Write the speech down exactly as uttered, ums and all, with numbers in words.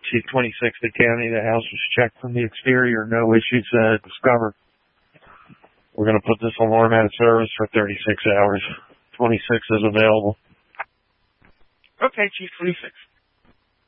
Chief twenty-six, the county. The house was checked from the exterior. No issues uh, discovered. We're going to put this alarm out of service for thirty-six hours. twenty-six is available. Okay, Chief twenty-six.